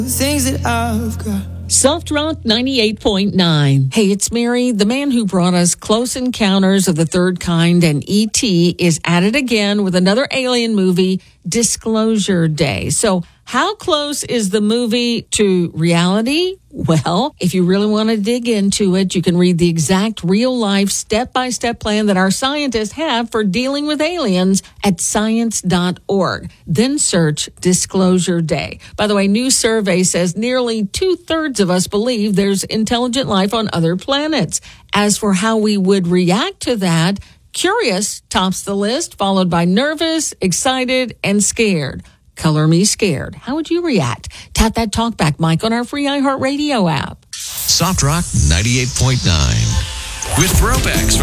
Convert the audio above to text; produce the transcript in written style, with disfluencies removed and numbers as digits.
Things that I've got. Soft Rock 98.9. Hey, it's Mary. The man who brought us Close Encounters of the Third Kind and E.T. is at it again with another alien movie, Disclosure Day. So how close is the movie to reality? Well, if you really want to dig into it, you can read the exact real-life step-by-step plan that our scientists have for dealing with aliens at science.org. Then search Disclosure Day. By the way, new survey says nearly 2/3 of us believe there's intelligent life on other planets. As for how we would react to that, curious tops the list, followed by nervous, excited, and scared. Color me scared. How would you react? Tap that talkback mic on our free iHeartRadio app. Soft Rock 98.9 with throwbacks